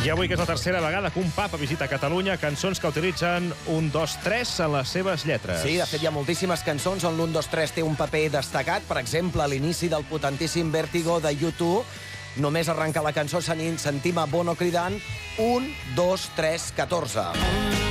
I avui, que és la tercera vegada que un papa visita Catalunya, cançons que utilitzen 1, 2, 3 en les seves lletres. Sí, de fet, hi ha moltíssimes cançons on l'1, 2, 3 té un paper destacat. Per exemple, a l'inici del potentíssim Vértigo de U2, només arrenca la cançó sentim a Bono cridant 1, 2, 3, 14.